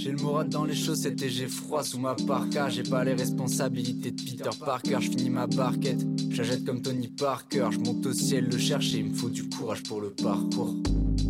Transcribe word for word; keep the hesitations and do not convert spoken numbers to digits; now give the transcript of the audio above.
J'ai le moral dans les chaussettes et j'ai froid sous ma parka. J'ai pas les responsabilités de Peter Parker. Je finis ma barquette, j'achète comme Tony Parker. Je monte au ciel le chercher, il me faut du courage pour le parcours.